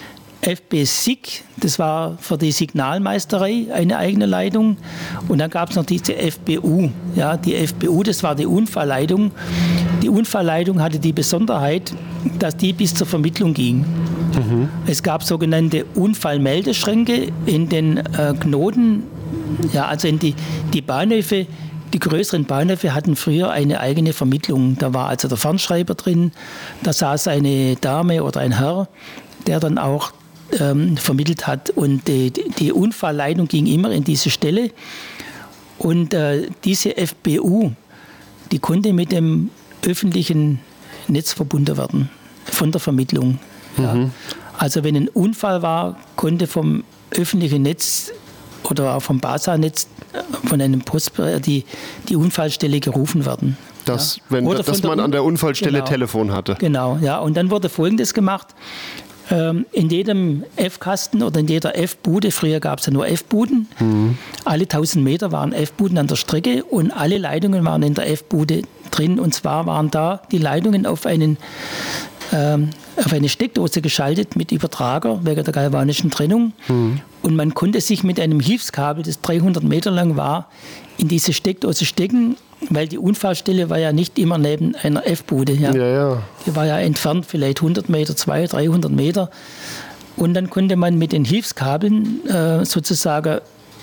F B S I G, das war für die Signalmeisterei eine eigene Leitung. Und dann gab es noch diese F B U. Ja, die F B U, das war die Unfallleitung. Die Unfallleitung hatte die Besonderheit, dass die bis zur Vermittlung ging. Mhm. Es gab sogenannte Unfallmeldeschränke in den äh, Knoten, ja, also in die, die Bahnhöfe. Die größeren Bahnhöfe hatten früher eine eigene Vermittlung. Da war also der Fernschreiber drin, da saß eine Dame oder ein Herr, der dann auch ähm, vermittelt hat. Und die, die Unfallleitung ging immer in diese Stelle. Und äh, diese F B U, die konnte mit dem öffentlichen Netz verbunden werden, von der Vermittlung. Ja. Mhm. Also wenn ein Unfall war, konnte vom öffentlichen Netz oder auch vom B A S A-Netz von einem Post die, die Unfallstelle gerufen werden. Das, ja. wenn, dass man an der Unfallstelle genau, Telefon hatte. Genau, ja. Und dann wurde Folgendes gemacht. Ähm, in jedem F-Kasten oder in jeder F-Bude, früher gab es ja nur F-Buden, mhm. alle tausend Meter waren F-Buden an der Strecke und alle Leitungen waren in der F-Bude drin. Und zwar waren da die Leitungen auf einen ähm, auf eine Steckdose geschaltet mit Übertrager wegen der galvanischen Trennung. Mhm. Und man konnte sich mit einem Hilfskabel, das dreihundert Meter lang war, in diese Steckdose stecken, weil die Unfallstelle war ja nicht immer neben einer F-Bude. Ja. Ja, ja. Die war ja entfernt vielleicht hundert Meter, zweihundert, dreihundert Meter. Und dann konnte man mit den Hilfskabeln äh, sozusagen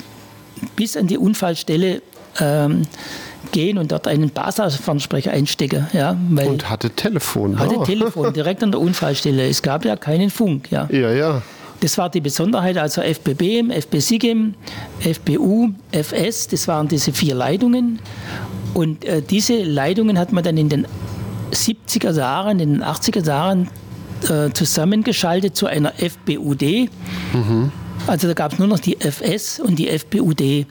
bis an die Unfallstelle ähm, gehen und dort einen B A S A-Fernsprecher einstecken. Ja, weil und hatte Telefon. Hatte oh. Telefon direkt an der Unfallstelle. Es gab ja keinen Funk. Ja, ja. ja. Das war die Besonderheit, also F B B, F B SIGEM, F B U, F S, das waren diese vier Leitungen. Und äh, diese Leitungen hat man dann in den siebziger Jahren, in den achtziger Jahren äh, zusammengeschaltet zu einer F B U D. Mhm. Also da gab es nur noch die F S und die F B U D.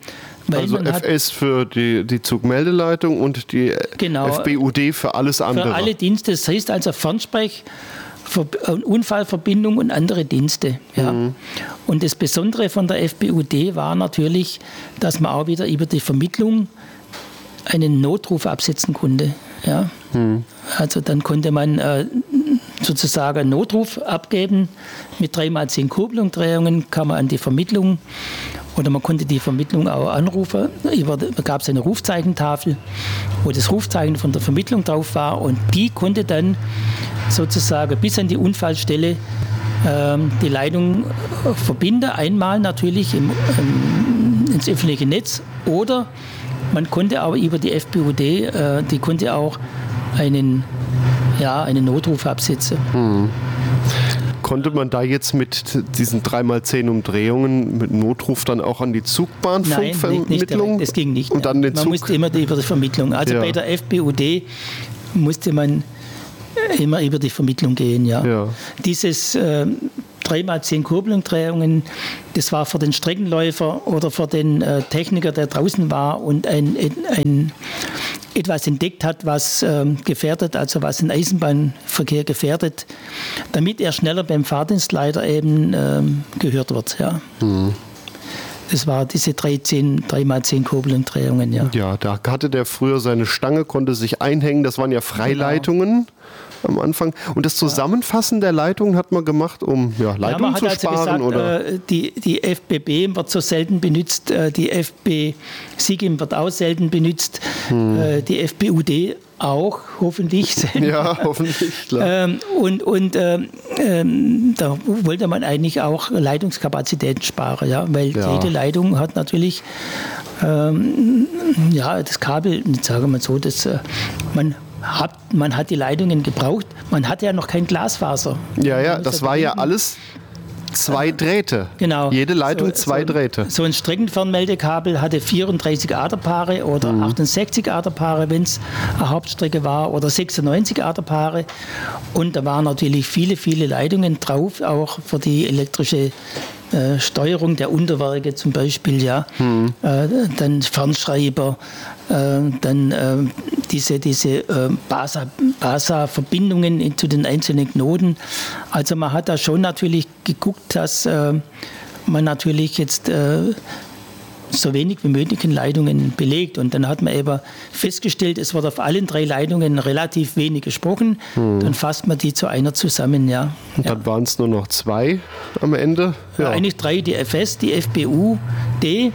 Weil also F S für die, die Zugmeldeleitung und die genau, F B U D für alles andere. Für alle Dienste, das heißt also Fernsprech, Unfallverbindung und andere Dienste. Ja. Mhm. Und das Besondere von der F B U D war natürlich, dass man auch wieder über die Vermittlung einen Notruf absetzen konnte. Ja. Mhm. Also dann konnte man äh, sozusagen einen Notruf abgeben mit drei mal zehn Kurbelumdrehungen, kam man an die Vermittlung oder man konnte die Vermittlung auch anrufen. Da gab es eine Rufzeichentafel, wo das Rufzeichen von der Vermittlung drauf war und die konnte dann sozusagen bis an die Unfallstelle ähm, die Leitung verbinden, einmal natürlich im, im, ins öffentliche Netz oder man konnte aber über die F B U D, äh, die konnte auch einen, ja, einen Notruf absetzen. Hm. Konnte man da jetzt mit diesen drei mal zehn Umdrehungen mit Notruf dann auch an die Zugbahnfunkvermittlung? Nein, nicht direkt, das ging nicht. Und dann den man Zug musste immer über die Vermittlung. Also ja. Bei der F B U D musste man immer über die Vermittlung gehen. Ja. Ja. Dieses äh, drei mal zehn Kurbelumdrehungen, das war für den Streckenläufer oder für den äh, Techniker, der draußen war und ein, ein, ein etwas entdeckt hat, was ähm, gefährdet, also was den Eisenbahnverkehr gefährdet, damit er schneller beim Fahrdienstleiter eben ähm, gehört wird. Ja. Mhm. Das war diese drei mal zehn Kurbelumdrehungen. Ja. Ja, da hatte der früher seine Stange, konnte sich einhängen, das waren ja Freileitungen. Genau. Am Anfang. Und das Zusammenfassen der Leitungen hat man gemacht, um ja, Leitungen ja, zu sparen? Also gesagt, oder? Äh, die, die F B B wird so selten benutzt, äh, die F B SIGIM wird auch selten benutzt, hm. äh, die F B U D auch, hoffentlich. Ja, hoffentlich, klar. ähm, und und ähm, ähm, da wollte man eigentlich auch Leitungskapazitäten sparen, ja, weil ja. jede Leitung hat natürlich ähm, ja, das Kabel, sagen wir mal so, das, äh, man Hat, man hat die Leitungen gebraucht, man hatte ja noch kein Glasfaser. Ja, ja, das war ja alles zwei Drähte. Genau. Jede Leitung so, zwei so, Drähte. So ein Streckenfernmeldekabel hatte vierunddreißig Aderpaare oder mhm. achtundsechzig Aderpaare, wenn es eine Hauptstrecke war, oder sechsundneunzig Aderpaare. Und da waren natürlich viele, viele Leitungen drauf, auch für die elektrische äh, Steuerung der Unterwerke zum Beispiel, ja. Mhm. Äh, dann Fernschreiber, äh, dann äh, diese, diese äh, Basa-Verbindungen Basa zu den einzelnen Knoten. Also man hat da schon natürlich geguckt, dass äh, man natürlich jetzt äh, so wenig wie möglich in Leitungen belegt. Und dann hat man eben festgestellt, es wird auf allen drei Leitungen relativ wenig gesprochen. Hm. Dann fasst man die zu einer zusammen. Ja. Und dann ja. waren es nur noch zwei am Ende? Ja. Ja, eigentlich drei, die F S, die F B U D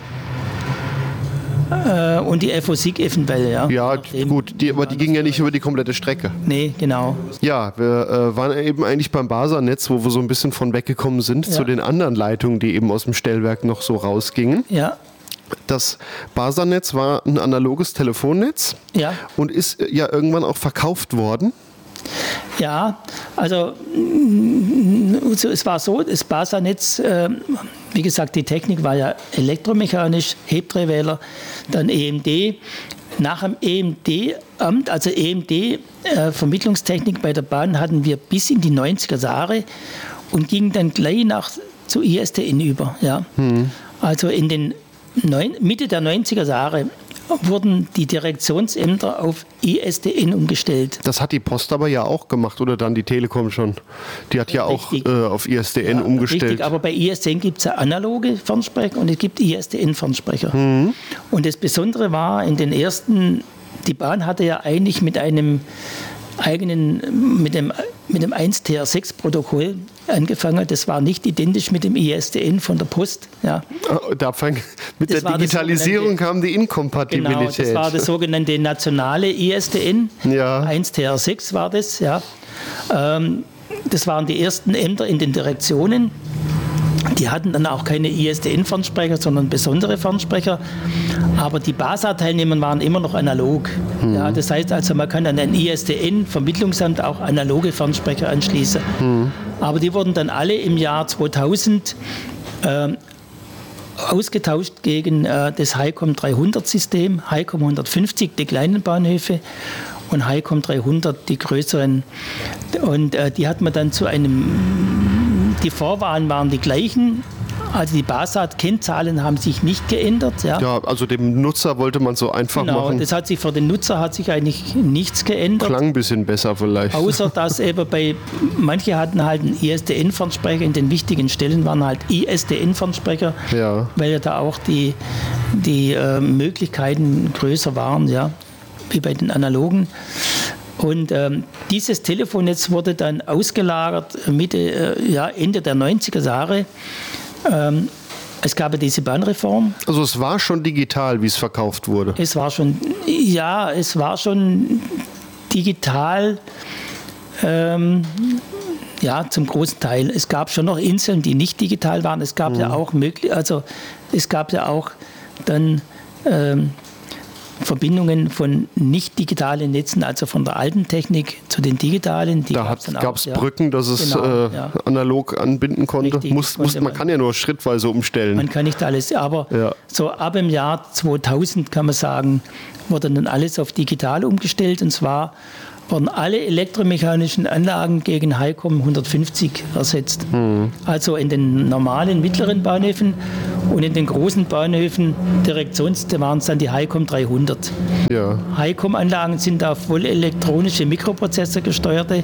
äh, und die F O SIG eventuell. Ja, ja gut, die, aber die gingen ja nicht über die komplette Strecke. Nee, genau. Ja, wir äh, waren eben eigentlich beim Basa-Netz, wo wir so ein bisschen von weggekommen sind, ja. zu den anderen Leitungen, die eben aus dem Stellwerk noch so rausgingen. Ja. Das Basa-Netz war ein analoges Telefonnetz ja. und ist ja irgendwann auch verkauft worden. Ja, also es war so, das Basa-Netz, äh, wie gesagt, die Technik war ja elektromechanisch, Hebdrehwähler, dann E M D. Nach dem E M D-Amt, also E M D, äh, Vermittlungstechnik bei der Bahn, hatten wir bis in die neunziger Jahre und gingen dann gleich nach zu I S D N über. Ja. Hm. Also in den Neun, Mitte der neunziger Jahre wurden die Direktionsämter auf I S D N umgestellt. Das hat die Post aber ja auch gemacht oder dann die Telekom schon. Die hat ja, ja auch äh, auf I S D N ja, umgestellt. Richtig, aber bei I S D N gibt es ja analoge Fernsprecher und es gibt I S D N-Fernsprecher. Mhm. Und das Besondere war, in den ersten, die Bahn hatte ja eigentlich mit einem eigenen, mit dem, mit dem eins T R sechs Protokoll angefangen. Das war nicht identisch mit dem I S D N von der Post. Ja. Oh, da fang, mit das der Digitalisierung kam die Inkompatibilität. Genau, das war das sogenannte nationale I S D N. Ja. eins T R sechs war das. Ja. Ähm, das waren die ersten Ämter in den Direktionen. Die hatten dann auch keine I S D N-Fernsprecher, sondern besondere Fernsprecher. Aber die Basa-Teilnehmer waren immer noch analog. Mhm. Ja, das heißt also, man kann an ein I S D N-Vermittlungsamt auch analoge Fernsprecher anschließen. Mhm. Aber die wurden dann alle im Jahr zweitausend äh, ausgetauscht gegen äh, das HiCom dreihundert-System, HiCom hundertfünfzig, die kleinen Bahnhöfe, und HiCom dreihundert, die größeren. Und äh, die hat man dann zu einem... Die Vorwahlen waren die gleichen, Also die BASAT-Kennzahlen haben sich nicht geändert. Ja, ja, also dem Nutzer wollte man so einfach genau, machen. Das hat sich für den Nutzer hat sich eigentlich nichts geändert. Klang ein bisschen besser vielleicht. Außer dass eben bei, manche hatten halt einen I S D N-Fernsprecher, in den wichtigen Stellen waren halt I S D N-Fernsprecher, ja. weil ja da auch die, die äh, Möglichkeiten größer waren, ja, wie bei den analogen. Und ähm, dieses Telefonnetz wurde dann ausgelagert Mitte, äh, ja, Ende der neunziger Jahre. Ähm, es gab ja diese Bahnreform. Also es war schon digital, wie es verkauft wurde? Es war schon, ja, es war schon digital, ähm, ja, zum großen Teil. Es gab schon noch Inseln, die nicht digital waren. Es gab mhm. ja auch möglich, also es gab ja auch dann ähm, Verbindungen von nicht digitalen Netzen, also von der alten Technik zu den digitalen. Die da gab es ja. Brücken, dass es genau, äh, ja. analog anbinden konnte. Richtig, muss, muss, man, man kann ja nur schrittweise umstellen. Man kann nicht alles, aber ja. so ab dem Jahr zweitausend kann man sagen, wurde dann alles auf digital umgestellt, und zwar wurden alle elektromechanischen Anlagen gegen HiCom hundertfünfzig ersetzt. Mhm. Also in den normalen mittleren Bahnhöfen und in den großen Bahnhöfen Direktions, da waren es dann die HiCom dreihundert. Ja. HiCom-Anlagen sind auf voll elektronische Mikroprozessor gesteuerte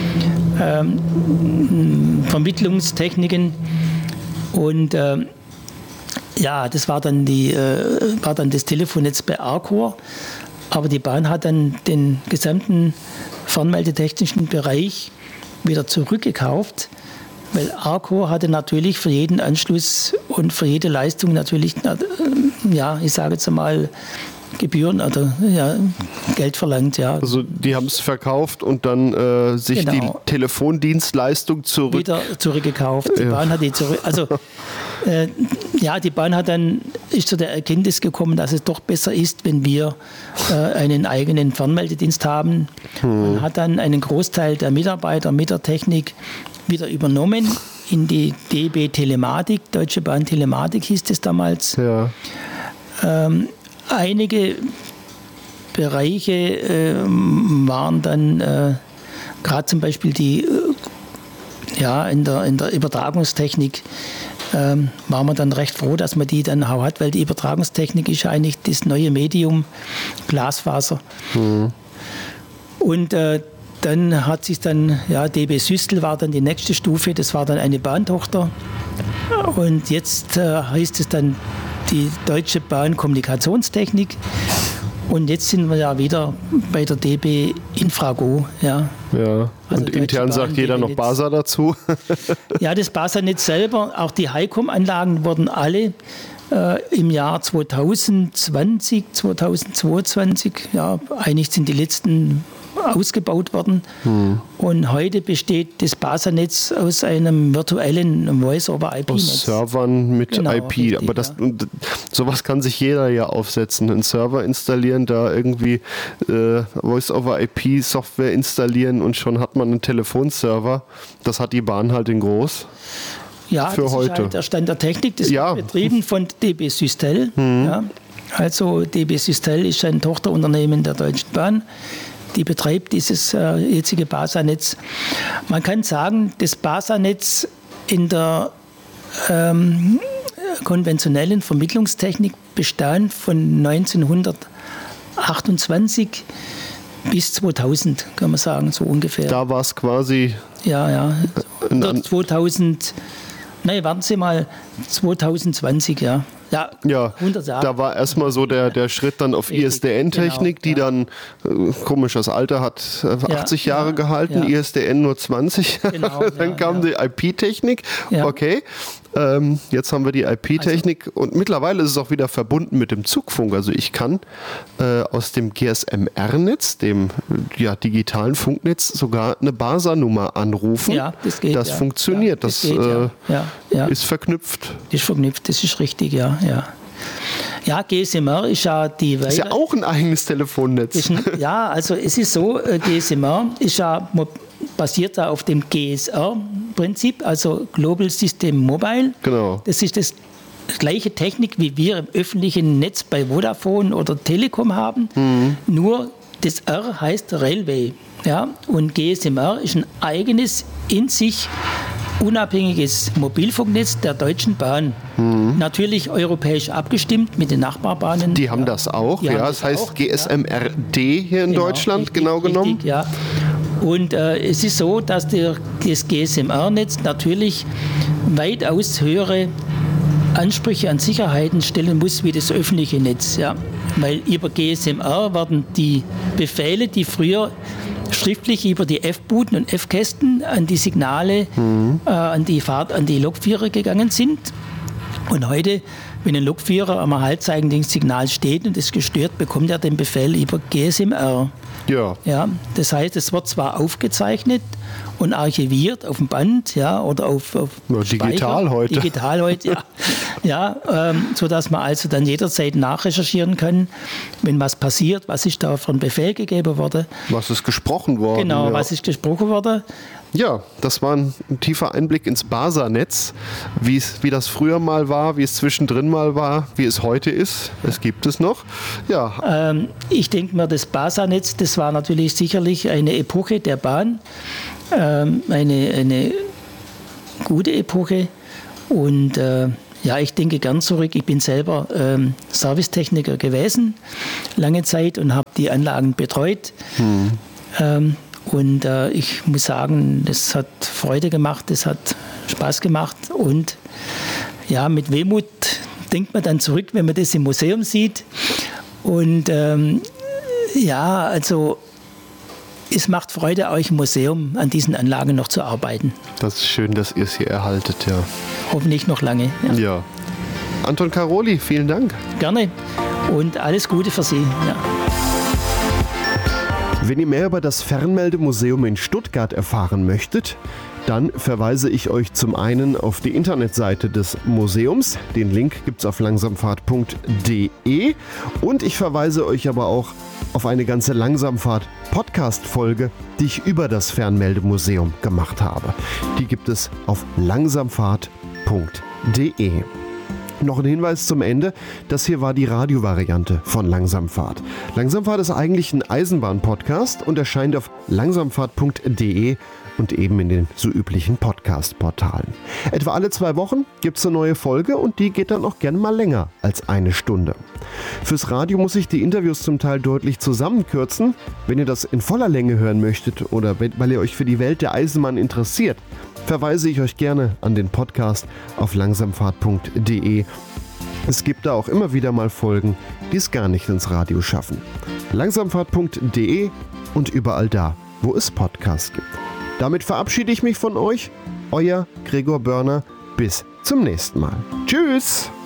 ähm, Vermittlungstechniken, und ähm, ja, das war dann, die, äh, war dann das Telefonnetz bei Arcor. Aber die Bahn hat dann den gesamten fernmeldetechnischen Bereich wieder zurückgekauft, weil Arcor hatte natürlich für jeden Anschluss und für jede Leistung natürlich, ja, ich sage jetzt einmal, Gebühren oder ja, Geld verlangt, ja. Also die haben es verkauft und dann äh, sich genau. die Telefondienstleistung zurück... wieder zurückgekauft. Die ja. Bahn hat die zurück... Also äh, ja, die Bahn hat dann, ist zu der Erkenntnis gekommen, dass es doch besser ist, wenn wir äh, einen eigenen Fernmeldedienst haben. Hm. Und hat dann einen Großteil der Mitarbeiter mit der Technik wieder übernommen in die D B Telematik, Deutsche Bahn Telematik hieß es damals. Ja. Ähm, Einige Bereiche äh, waren dann, äh, gerade zum Beispiel die, äh, ja, in der, in der Übertragungstechnik, äh, waren wir dann recht froh, dass man die dann auch hat, weil die Übertragungstechnik ist ja eigentlich das neue Medium, Glasfaser. Mhm. Und äh, dann hat sich dann, ja, D B Systel war dann die nächste Stufe, das war dann eine Bahntochter. Und jetzt äh, heißt es dann die Deutsche Bahn Kommunikationstechnik, und jetzt sind wir ja wieder bei der D B Infrago. Ja, ja. Also und intern sagt jeder noch BASA dazu. Ja, das BASA-Netz selber, auch die HiCom-Anlagen wurden alle äh, im Jahr zweitausendzwanzig, zweitausendzweiundzwanzig, ja, eigentlich sind die letzten ausgebaut worden. Hm. Und heute besteht das BASA-Netz aus einem virtuellen Voice-over-I P-Netz. Aus Servern mit genau, I P. Richtig, aber das, ja. sowas kann sich jeder ja aufsetzen. Einen Server installieren, da irgendwie äh, Voice-over-I P-Software installieren, und schon hat man einen Telefonserver. Das hat die Bahn halt in groß. Ja, für das heute. ist halt der Stand der Technik. Das ja. wird betrieben von D B Systel. Hm. Ja. Also D B Systel ist ein Tochterunternehmen der Deutschen Bahn. Die betreibt dieses äh, jetzige BASA-Netz. Man kann sagen, das BASA-Netz in der ähm, konventionellen Vermittlungstechnik bestand von neunzehnhundertachtundzwanzig bis zweitausend, kann man sagen, so ungefähr. Da war es quasi... Ja, ja. Oder zweitausend... Nein, warten Sie mal, zweitausendzwanzig, ja. Ja, ja, hundert Jahre. Da war erstmal so der, der Schritt dann auf I S D N-Technik, genau, die ja. dann, äh, komisch, das Alter hat äh, achtzig ja, Jahre ja, gehalten, ja. I S D N nur zwanzig. Genau, dann ja, kam ja. die I P-Technik, ja. okay. Ähm, jetzt haben wir die I P-Technik, also, und mittlerweile ist es auch wieder verbunden mit dem Zugfunk. Also ich kann äh, aus dem G S M R-Netz, dem ja, digitalen Funknetz, sogar eine BASA-Nummer anrufen. Ja, das geht. Das ja. funktioniert, ja, das, das geht, äh, ja. Ja, ja. ist verknüpft. Das ist verknüpft, das ist richtig, ja. Ja, ja, G S M R ist ja die... Das ist ja auch ein eigenes Telefonnetz. Ist ein, ja, also es ist so, G S M R ist ja, basiert da auf dem G S R-Prinzip, also Global System Mobile. Genau. Das ist das gleiche Technik, wie wir im öffentlichen Netz bei Vodafone oder Telekom haben, mhm. nur das R heißt Railway. Ja? Und G S M R ist ein eigenes, in sich unabhängiges Mobilfunknetz der Deutschen Bahn. Mhm. Natürlich europäisch abgestimmt mit den Nachbarbahnen. Die haben ja, das auch, ja. Das, das heißt auch, G S M R D hier in genau, Deutschland, richtig, genau genommen. Richtig, ja. Und äh, es ist so, dass der, das G S M R-Netz natürlich weitaus höhere Ansprüche an Sicherheiten stellen muss wie das öffentliche Netz. Ja. Weil über G S M R werden die Befehle, die früher schriftlich über die F-Booten und F-Kästen an die Signale, mhm. äh, an die Fahrt, an die Lokführer gegangen sind. Und heute, wenn ein Lokführer am Halbzeichen-Signal steht und ist gestört, bekommt er den Befehl über G S M R. Ja. Ja, das heißt, es wird zwar aufgezeichnet und archiviert auf dem Band, ja, oder auf, auf ja, digital heute. Digital heute, ja. ja ähm, sodass man also dann jederzeit nachrecherchieren kann, wenn was passiert, was ist da für ein Befehl gegeben worden. Was ist gesprochen worden. Genau, ja. was ist gesprochen worden. Ja, das war ein, ein tiefer Einblick ins BASA-Netz, wie das früher mal war, wie es zwischendrin mal war, wie es heute ist. Es gibt es noch. Ja. Ähm, ich denke mir, das BASA-Netz, das war natürlich sicherlich eine Epoche der Bahn, ähm, eine, eine gute Epoche. Und äh, ja, ich denke gern zurück. Ich bin selber ähm, Servicetechniker gewesen, lange Zeit, und habe die Anlagen betreut. Hm. Ähm, Und äh, ich muss sagen, das hat Freude gemacht, das hat Spaß gemacht. Und ja, mit Wehmut denkt man dann zurück, wenn man das im Museum sieht. Und ähm, ja, also es macht Freude, euch im Museum an diesen Anlagen noch zu arbeiten. Das ist schön, dass ihr es hier erhaltet, ja. Hoffentlich noch lange. Ja. ja. Anton Karoli, vielen Dank. Gerne und alles Gute für Sie. Ja. Wenn ihr mehr über das Fernmeldemuseum in Stuttgart erfahren möchtet, dann verweise ich euch zum einen auf die Internetseite des Museums. Den Link gibt es auf langsamfahrt punkt de. Und ich verweise euch aber auch auf eine ganze Langsamfahrt-Podcast-Folge, die ich über das Fernmeldemuseum gemacht habe. Die gibt es auf langsamfahrt punkt de. Noch ein Hinweis zum Ende, das hier war die Radiovariante von Langsamfahrt. Langsamfahrt ist eigentlich ein Eisenbahn-Podcast und erscheint auf langsamfahrt punkt de und eben in den so üblichen Podcast-Portalen. Etwa alle zwei Wochen gibt es eine neue Folge und die geht dann auch gerne mal länger als eine Stunde. Fürs Radio muss ich die Interviews zum Teil deutlich zusammenkürzen. Wenn ihr das in voller Länge hören möchtet oder weil ihr euch für die Welt der Eisenbahn interessiert, verweise ich euch gerne an den Podcast auf langsamfahrt punkt de. Es gibt da auch immer wieder mal Folgen, die es gar nicht ins Radio schaffen. langsamfahrt punkt de und überall da, wo es Podcasts gibt. Damit verabschiede ich mich von euch. Euer Gregor Börner. Bis zum nächsten Mal. Tschüss!